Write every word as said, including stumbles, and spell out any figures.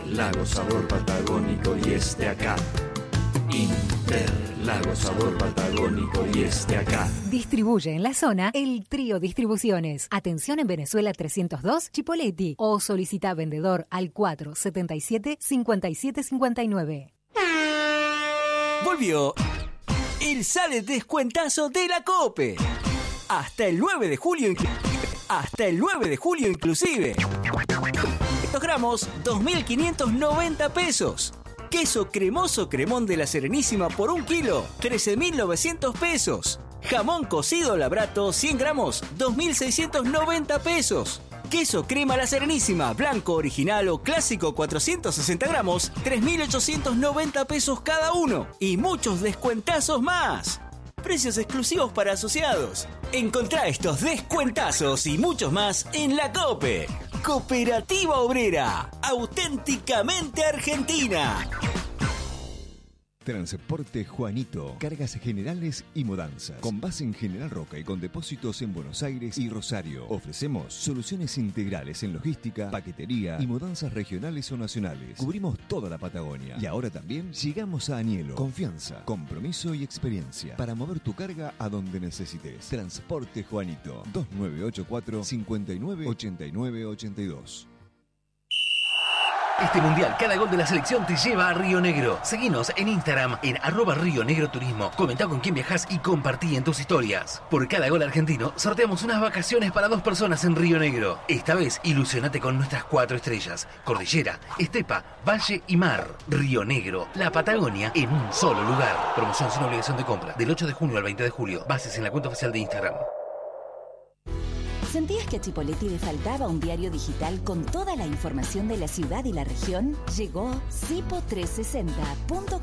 Lago sabor patagónico y este acá. Interlago sabor patagónico y este acá. Distribuye en la zona el Trío Distribuciones. Atención en Venezuela trescientos dos, Chipoleti. O solicita vendedor al cuatro setenta y siete, cincuenta y siete cincuenta y nueve. Volvió el Sale Descuentazo de la COPE. Hasta el nueve de julio inclu- Hasta el nueve de julio inclusive. Estos gramos, dos mil quinientos noventa pesos. Queso cremoso cremón de la Serenísima por un kilo, trece mil novecientos pesos. Jamón cocido Labrato, cien gramos, dos mil seiscientos noventa pesos. Queso crema La Serenísima, blanco, original o clásico, cuatrocientos sesenta gramos, tres mil ochocientos noventa pesos cada uno. Y muchos descuentazos más. Precios exclusivos para asociados. Encontrá estos descuentazos y muchos más en la COPE. Cooperativa Obrera, auténticamente argentina. Transporte Juanito, cargas generales y mudanzas. Con base en General Roca y con depósitos en Buenos Aires y Rosario. Ofrecemos soluciones integrales en logística, paquetería y mudanzas regionales o nacionales. Cubrimos toda la Patagonia. Y ahora también llegamos a Anielo. Confianza, compromiso y experiencia para mover tu carga a donde necesites. Transporte Juanito, dos nueve ocho cuatro, cinco nueve, ocho nueve ocho dos. Este mundial, cada gol de la selección te lleva a Río Negro. Seguinos en Instagram en arroba Río Negro Turismo. Comentá con quién viajás y compartí en tus historias. Por cada gol argentino, sorteamos unas vacaciones para dos personas en Río Negro. Esta vez, ilusionate con nuestras cuatro estrellas. Cordillera, estepa, valle y mar. Río Negro, la Patagonia en un solo lugar. Promoción sin obligación de compra. Del ocho de junio al veinte de julio. Bases en la cuenta oficial de Instagram. ¿Sentías que a Chipoleti le faltaba un diario digital con toda la información de la ciudad y la región? Llegó Cipo trescientos sesenta punto com.